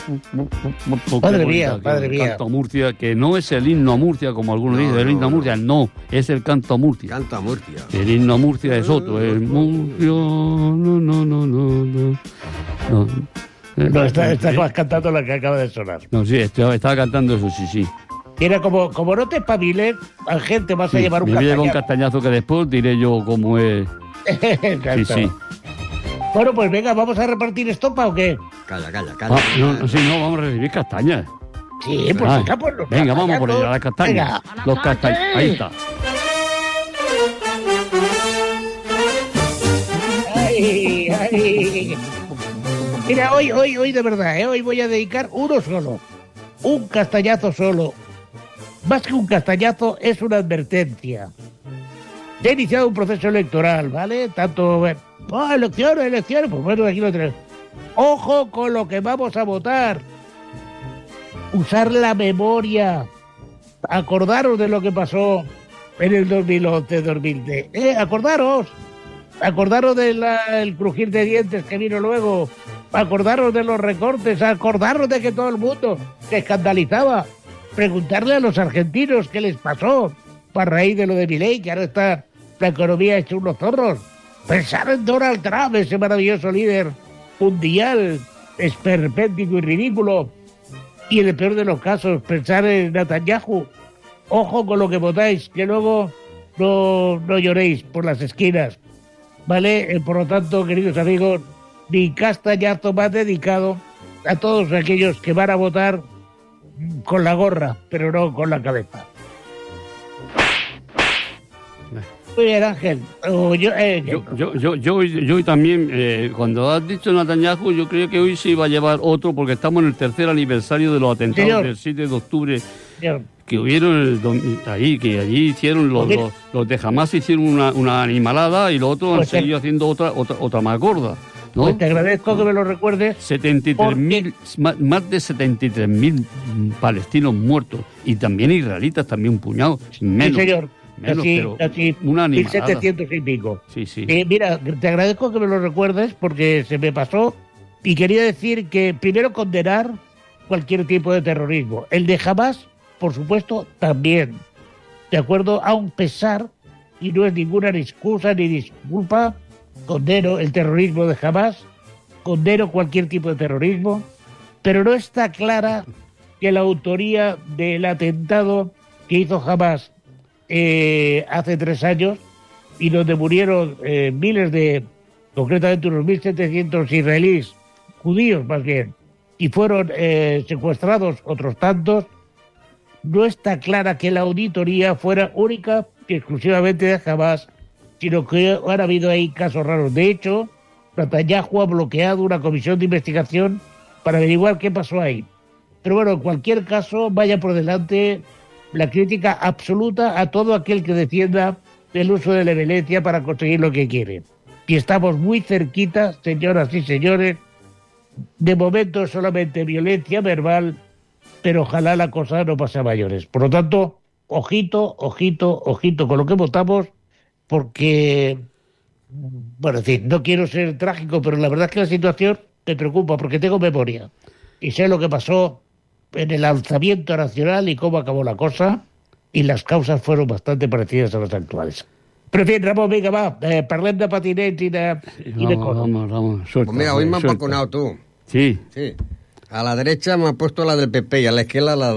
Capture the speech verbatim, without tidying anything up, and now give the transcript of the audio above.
Madre mía, madre mía. Canto a Murcia, que no es el himno a Murcia, como algunos No, dicen, el no, himno a no. Murcia, no, es el canto a Murcia. Canto a Murcia. El himno a Murcia es otro, es Murcia, no, no, no, no, no. No, No, está, Eh, está cantando la que acaba de sonar. no sí, estaba, estaba cantando eso, sí, sí. Mira, como, como no te espabiles, Ángel, te vas a Sí, llevar un me voy a llevar un castañazo. castañazo que después diré yo cómo es. Sí, sí. Bueno, pues venga, ¿vamos a repartir estopa o qué? Calla, calla, calla. Ah, no, sí, no, vamos a recibir castañas. Sí, pues Ah, venga, pues los venga, vamos por castañazos. allá, las castañas. Venga. Los castañas, ahí está. Ay, ay. Mira, hoy, hoy, hoy de verdad, ¿eh? Hoy voy a dedicar uno solo. Un castañazo solo. Más que un castañazo, es una advertencia. Se ha iniciado un proceso electoral, ¿vale? Tanto... eh, Oh, elecciones, elecciones, pues bueno, aquí lo tenemos. Ojo con lo que vamos a votar. Usar la memoria. Acordaros de lo que pasó en el dos mil once, dos mil diez. Eh, acordaros. Acordaros del crujir de dientes que vino luego. Acordaros de los recortes. Acordaros de que todo el mundo se escandalizaba. Preguntarle a los argentinos qué les pasó a raíz de lo de Milei, que ahora está la economía hecha unos zorros. Pensar en Donald Trump, ese maravilloso líder mundial, esperpéntico y ridículo. Y en el peor de los casos, pensar en Netanyahu. Ojo con lo que votáis, que luego no, no lloréis por las esquinas. ¿Vale? Eh, por lo tanto, queridos amigos, mi castañazo más dedicado a todos aquellos que van a votar con la gorra, pero no con la cabeza. Muy bien, Ángel. O yo, eh, Yo, yo, yo, yo, hoy- yo hoy también, eh, cuando has dicho Netanyahu, yo creo que hoy se iba a llevar otro, porque estamos en el tercer aniversario de los atentados Señor. del siete de octubre señor. que hubieron el dom- ahí, que allí hicieron los, Pues los, los de Hamas hicieron una, una animalada y los otros han Pues te- seguido haciendo otra, otra, otra más gorda, ¿no? Pues te agradezco que me lo recuerdes. setenta y tres mil, más, más de setenta y tres mil palestinos muertos y también israelitas, también un puñado, menos. Sí, señor. menos, Casi, pero casi una mil animalada. setecientos y pico. Sí, sí. Eh, mira, te agradezco que me lo recuerdes porque se me pasó y quería decir que primero condenar cualquier tipo de terrorismo. El de Hamas, por supuesto, también. ¿De acuerdo? A un pesar, y no es ninguna excusa ni disculpa, condeno el terrorismo de Hamas, condeno cualquier tipo de terrorismo, pero no está clara que la autoría del atentado que hizo Hamas eh, hace tres años y donde murieron eh, miles de, concretamente unos mil setecientos israelíes, judíos más bien, y fueron eh, secuestrados otros tantos, no está clara que la auditoría fuera única y exclusivamente de Hamas, sino que han habido ahí casos raros. De hecho, Netanyahu ha bloqueado una comisión de investigación para averiguar qué pasó ahí. Pero bueno, en cualquier caso, vaya por delante la crítica absoluta a todo aquel que defienda el uso de la violencia para conseguir lo que quiere. Y estamos muy cerquita, señoras y señores, de momento solamente violencia verbal, pero ojalá la cosa no pase a mayores. Por lo tanto, ojito, ojito, ojito con lo que votamos, porque, bueno, en fin, no quiero ser trágico, pero la verdad es que la situación me preocupa, porque tengo memoria. Y sé lo que pasó en el alzamiento nacional y cómo acabó la cosa, y las causas fueron bastante parecidas a las actuales. Pero en fin, Ramón, venga, va, eh, parlem de patinets i de, i de Vamos, cosas. vamos, vamos, suelta, Pues mira, hoy me han suelta. vacunado tú. Sí. Sí. A la derecha me han puesto la del P P y a la izquierda la